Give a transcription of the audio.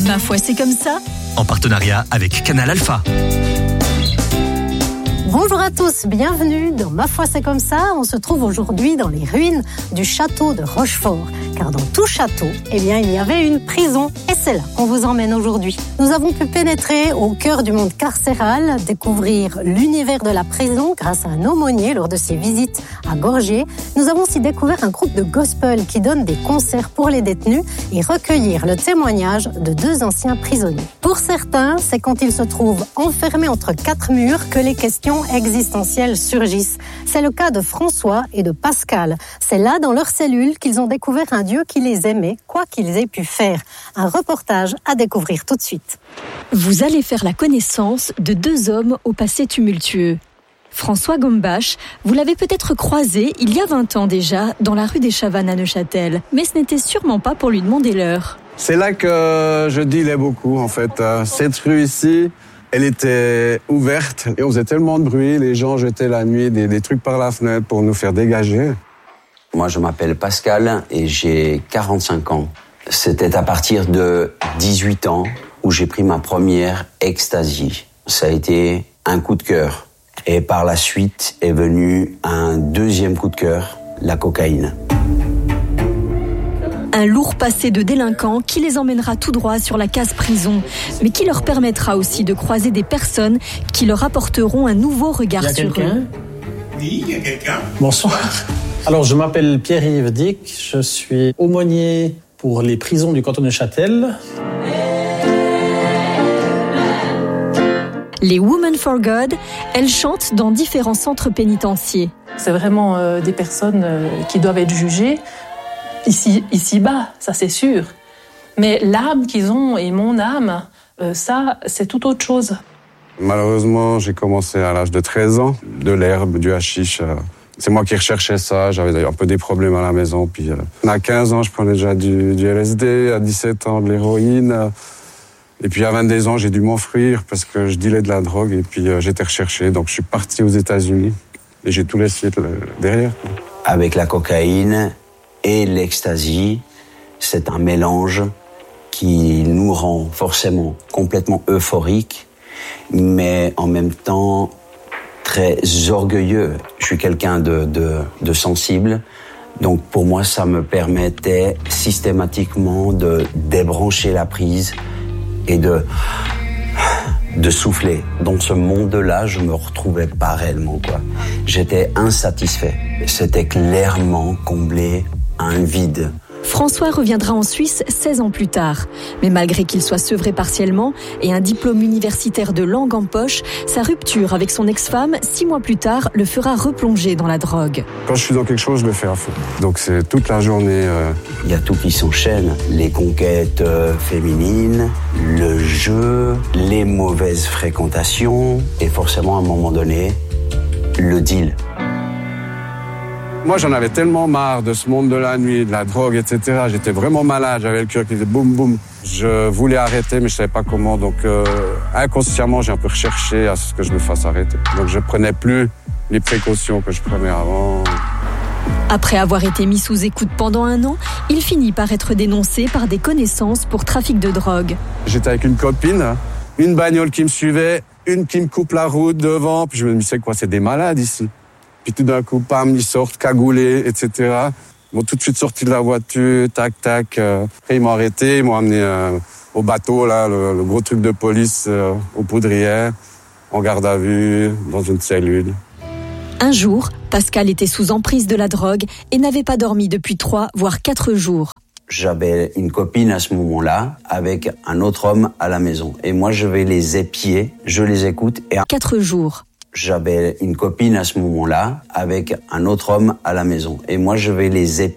Ma foi, c'est comme ça. En partenariat avec Canal Alpha. Bonjour à tous, bienvenue dans Ma foi c'est comme ça. On se trouve aujourd'hui dans les ruines du château de Rochefort. Car dans tout château, il y avait une prison. Et c'est là qu'on vous emmène aujourd'hui. Nous avons pu pénétrer au cœur du monde carcéral, découvrir l'univers de la prison grâce à un aumônier lors de ses visites à Gorgier. Nous avons aussi découvert un groupe de gospel qui donne des concerts pour les détenus et recueillir le témoignage de 2 anciens prisonniers. Pour certains, c'est quand ils se trouvent enfermés entre 4 murs que les questions existentielles surgissent. C'est le cas de François et de Pascal. C'est là, dans leur cellule, qu'ils ont découvert un Dieu qui les aimait, quoi qu'ils aient pu faire. Un reportage à découvrir tout de suite. Vous allez faire la connaissance de 2 hommes au passé tumultueux. François Gombache, vous l'avez peut-être croisé il y a 20 ans déjà, dans la rue des Chavannes à Neuchâtel. Mais ce n'était sûrement pas pour lui demander l'heure. C'est là que je dealais beaucoup, en fait. Cette rue ici, elle était ouverte et on faisait tellement de bruit. Les gens jetaient la nuit des trucs par la fenêtre pour nous faire dégager. Moi, je m'appelle Pascal et j'ai 45 ans. C'était à partir de 18 ans où j'ai pris ma première ecstasy. Ça a été un coup de cœur. Et par la suite est venu un deuxième coup de cœur, la cocaïne. Un lourd passé de délinquants qui les emmènera tout droit sur la case prison, mais qui leur permettra aussi de croiser des personnes qui leur apporteront un nouveau regard sur eux. Oui, il y a quelqu'un. Bonsoir. Alors, je m'appelle Pierre-Yves Dick, je suis aumônier pour les prisons du canton de Neuchâtel. Les Women for God, elles chantent dans différents centres pénitentiaires. C'est vraiment des personnes qui doivent être jugées ici-bas, ça c'est sûr. Mais l'âme qu'ils ont et mon âme, ça c'est tout autre chose. Malheureusement, j'ai commencé à l'âge de 13 ans, de l'herbe, du hashish. C'est moi qui recherchais ça, j'avais un peu des problèmes à la maison. Puis, à 15 ans, je prenais déjà du LSD, à 17 ans, de l'héroïne. Et puis à 22 ans, j'ai dû m'enfuir parce que je dealais de la drogue et puis j'étais recherché. Donc je suis parti aux États-Unis et j'ai tout laissé derrière. Avec la cocaïne et l'ecstasy, c'est un mélange qui nous rend forcément complètement euphoriques, mais en même temps très orgueilleux. Je suis quelqu'un de sensible. Donc pour moi, ça me permettait systématiquement de débrancher la prise et de souffler. Dans ce monde-là, je me retrouvais pas réellement, quoi. J'étais insatisfait. C'était clairement comblé un vide. François reviendra en Suisse 16 ans plus tard. Mais malgré qu'il soit sevré partiellement et un diplôme universitaire de langue en poche, sa rupture avec son ex-femme, 6 mois plus tard, le fera replonger dans la drogue. Quand je suis dans quelque chose, je le fais à fond. Donc c'est toute la journée. Il y a tout qui s'enchaîne. Les conquêtes féminines, le jeu, les mauvaises fréquentations et forcément à un moment donné, le deal. Moi, j'en avais tellement marre de ce monde de la nuit, de la drogue, etc. J'étais vraiment malade, j'avais le cœur qui faisait boum boum. Je voulais arrêter, mais je savais pas comment. Donc, inconsciemment, j'ai un peu recherché à ce que je me fasse arrêter. Donc, je prenais plus les précautions que je prenais avant. Après avoir été mis sous écoute pendant 1 an, il finit par être dénoncé par des connaissances pour trafic de drogue. J'étais avec une copine, une bagnole qui me suivait, une qui me coupe la route devant. Puis je me dis, c'est quoi, c'est des malades ici. Puis tout d'un coup, pam, ils sortent cagoulés, etc. Ils m'ont tout de suite sorti de la voiture, tac, tac. Après, ils m'ont arrêté, ils m'ont amené au bateau, là, le gros truc de police, aux Poudrières, en garde à vue, dans une cellule. Un jour, Pascal était sous emprise de la drogue et n'avait pas dormi depuis 3 voire 4 jours. J'avais une copine à ce moment-là avec un autre homme à la maison. Et moi, je vais les épier, je les écoute. Et 4 jours. J'avais une copine à ce moment-là avec un autre homme à la maison. Et moi, je vais les épier.